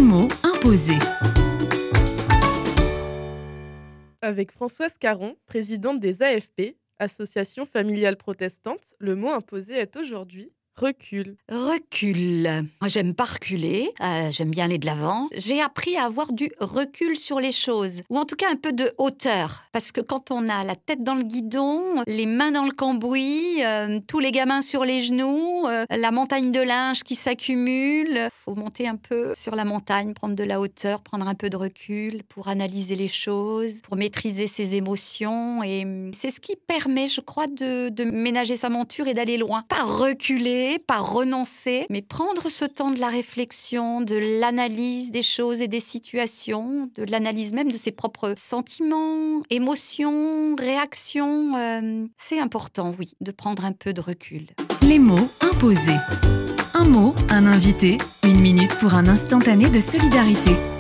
mots imposés. Avec Françoise Caron, présidente des AFP, Association familiale protestante, le mot imposé est aujourd'hui recul. Recul. Moi, j'aime pas reculer, j'aime bien aller de l'avant. J'ai appris à avoir du recul sur les choses, ou en tout cas un peu de hauteur. Parce que quand on a la tête dans le guidon, les mains dans le cambouis, tous les gamins sur les genoux, la montagne de linge qui s'accumule, faut monter un peu sur la montagne, prendre de la hauteur, prendre un peu de recul pour analyser les choses, pour maîtriser ses émotions. Et c'est ce qui permet, je crois, de ménager sa monture et d'aller loin. Pas reculer, pas renoncer, mais prendre ce temps de la réflexion, de l'analyse des choses et des situations, de l'analyse même de ses propres sentiments, émotions, réactions. C'est important, oui, de prendre un peu de recul. Les mots imposés. Un mot, un invité, 1 minute pour un instantané de solidarité.